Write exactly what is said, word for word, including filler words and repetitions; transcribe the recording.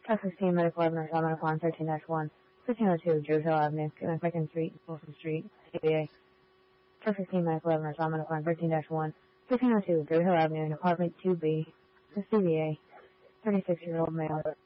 F fifteen Medical Avenue, Dominic Line thirteen dash one, fifteen oh two, Drew Hill Avenue, McMicken Street, Wilson Street, C B A. F fifteen Medical Avenue, Dominic Line thirteen dash one, fifteen oh two, Drew Hill Avenue, Apartment two B, C B A, thirty-six-year-old male.